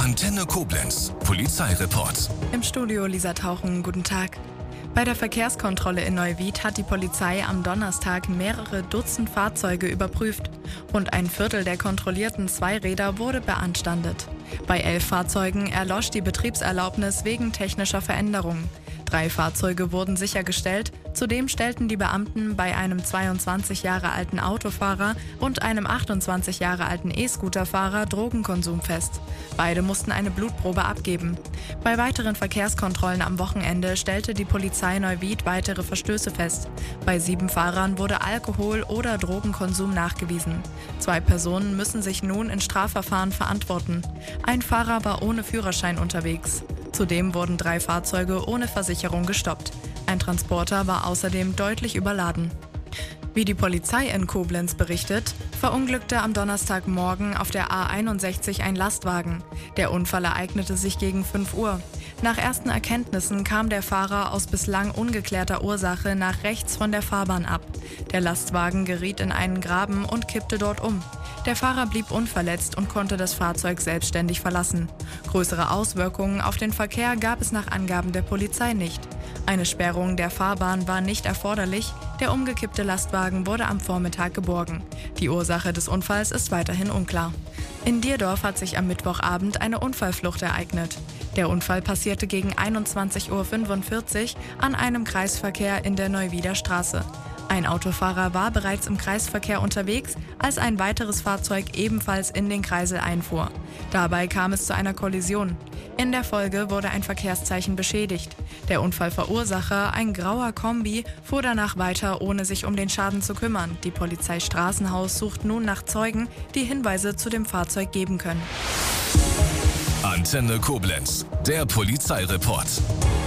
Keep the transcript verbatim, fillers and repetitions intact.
Antenne Koblenz, Polizeireport. Im Studio Lisa Tauchen, guten Tag. Bei der Verkehrskontrolle in Neuwied hat die Polizei am Donnerstag mehrere Dutzend Fahrzeuge überprüft. Rund ein Viertel der kontrollierten Zweiräder wurde beanstandet. Bei elf Fahrzeugen erlosch die Betriebserlaubnis wegen technischer Veränderungen. Drei Fahrzeuge wurden sichergestellt. Zudem stellten die Beamten bei einem zweiundzwanzig Jahre alten Autofahrer und einem achtundzwanzig Jahre alten E-Scooter-Fahrer Drogenkonsum fest. Beide mussten eine Blutprobe abgeben. Bei weiteren Verkehrskontrollen am Wochenende stellte die Polizei Neuwied weitere Verstöße fest. Bei sieben Fahrern wurde Alkohol- oder Drogenkonsum nachgewiesen. Zwei Personen müssen sich nun in Strafverfahren verantworten. Ein Fahrer war ohne Führerschein unterwegs. Zudem wurden drei Fahrzeuge ohne Versicherung gestoppt. Ein Transporter war außerdem deutlich überladen. Wie die Polizei in Koblenz berichtet, verunglückte am Donnerstagmorgen auf der A einundsechzig ein Lastwagen. Der Unfall ereignete sich gegen fünf Uhr. Nach ersten Erkenntnissen kam der Fahrer aus bislang ungeklärter Ursache nach rechts von der Fahrbahn ab. Der Lastwagen geriet in einen Graben und kippte dort um. Der Fahrer blieb unverletzt und konnte das Fahrzeug selbstständig verlassen. Größere Auswirkungen auf den Verkehr gab es nach Angaben der Polizei nicht. Eine Sperrung der Fahrbahn war nicht erforderlich. Der umgekippte Lastwagen wurde am Vormittag geborgen. Die Ursache des Unfalls ist weiterhin unklar. In Dierdorf hat sich am Mittwochabend eine Unfallflucht ereignet. Der Unfall passierte gegen einundzwanzig Uhr fünfundvierzig an einem Kreisverkehr in der Neuwieder Straße. Ein Autofahrer war bereits im Kreisverkehr unterwegs, als ein weiteres Fahrzeug ebenfalls in den Kreisel einfuhr. Dabei kam es zu einer Kollision. In der Folge wurde ein Verkehrszeichen beschädigt. Der Unfallverursacher, ein grauer Kombi, fuhr danach weiter, ohne sich um den Schaden zu kümmern. Die Polizei Straßenhaus sucht nun nach Zeugen, die Hinweise zu dem Fahrzeug geben können. Antenne Koblenz, der Polizeireport.